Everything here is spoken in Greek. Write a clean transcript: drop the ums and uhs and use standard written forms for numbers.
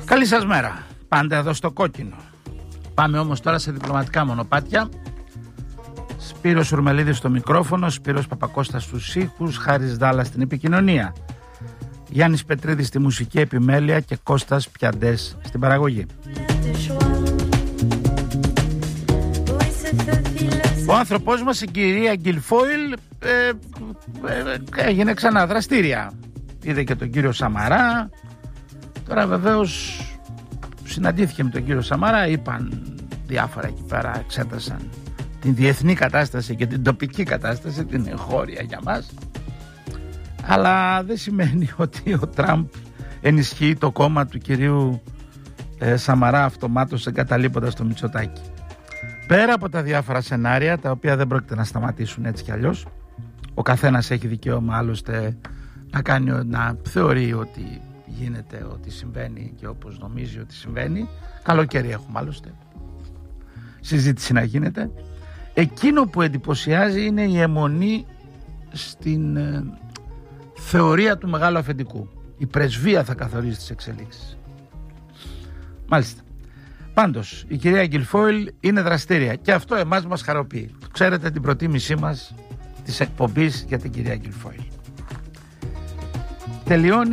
Καλή σας μέρα. Πάντα εδώ στο κόκκινο. Πάμε όμως τώρα σε διπλωματικά μονοπάτια. Σπύρος Σουρμελίδης στο μικρόφωνο, Σπύρος Παπακώστας στους ήχους, Χάρης Δάλλας στην επικοινωνία, Γιάννης Πετρίδης στη μουσική επιμέλεια και Κώστας Πιαντές στην παραγωγή. Ο άνθρωπός μας, η κυρία Γκιλφόιλ, έγινε ξανά δραστήρια. Είδε και τον κύριο Σαμαρά. Τώρα βεβαίως συναντήθηκε με τον κύριο Σαμαρά, είπαν διάφορα εκεί πέρα, εξέτασαν την διεθνή κατάσταση και την τοπική κατάσταση, την εγχώρια για μας. Αλλά δεν σημαίνει ότι ο Τραμπ ενισχύει το κόμμα του κυρίου Σαμαρά αυτομάτως εγκαταλείποντας το Μητσοτάκη. Πέρα από τα διάφορα σενάρια, τα οποία δεν πρόκειται να σταματήσουν έτσι κι αλλιώς, ο καθένας έχει δικαίωμα άλλωστε να θεωρεί ότι γίνεται, ότι συμβαίνει και όπως νομίζει ότι συμβαίνει. Καλοκαίρι έχουμε άλλωστε, συζήτηση να γίνεται. Εκείνο που εντυπωσιάζει είναι η αιμονή στην θεωρία του μεγάλου αφεντικού. Η πρεσβεία θα καθορίσει τις εξελίξεις. Μάλιστα. Πάντως, η κυρία Γκιλφόιλ είναι δραστήρια και αυτό εμάς μας χαροποιεί. Ξέρετε την προτίμησή μας της εκπομπής για την κυρία Γκιλφόιλ. Τελειώνει